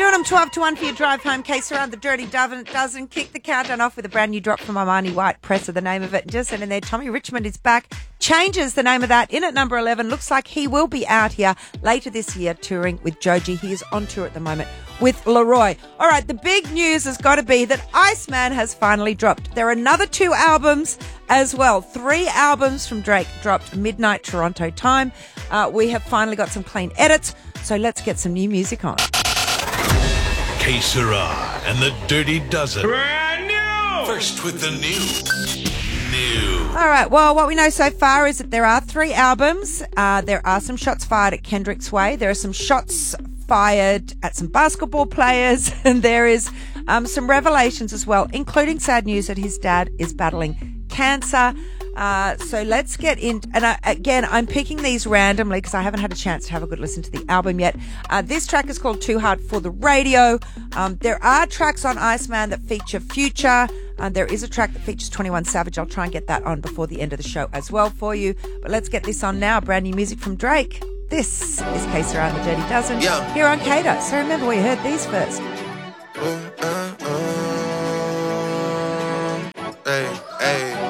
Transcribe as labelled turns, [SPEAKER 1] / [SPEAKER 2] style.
[SPEAKER 1] doing them 12 to 1 for your drive home. Case around the Dirty Dozen. Kick the countdown off with a brand new drop from Armani White. Presser, the name of it. And just in there, Tommy Richmond is back. Changes the name of that. In at number 11. Looks like he will be out here later this year touring with Joji. He is on tour at the moment with Leroy. All right, the big news has got to be that Iceman has finally dropped. There are another 2 albums as well. 3 albums from Drake dropped midnight Toronto time. We have finally got some clean edits, so let's get some new music on.
[SPEAKER 2] Que Sera and the Dirty Dozen.
[SPEAKER 3] Brand new!
[SPEAKER 2] First with the new.
[SPEAKER 1] All right, well, what we know so far is that there are 3 albums. There are some shots fired at Kendrick's Way. There are some shots fired at some basketball players. And there is some revelations as well, including sad news that his dad is battling cancer. So let's get in. And again, I'm picking these randomly because I haven't had a chance to have a good listen to the album yet. This track is called Too Hard for the Radio. There are tracks on Iceman that feature Future. There is a track that features 21 Savage. I'll try and get that on before the end of the show as well for you. But let's get this on now. Brand new music from Drake. This is Que Sera and the Dirty Dozen here on Cater. So remember, we heard these first.
[SPEAKER 4] Hey, hey.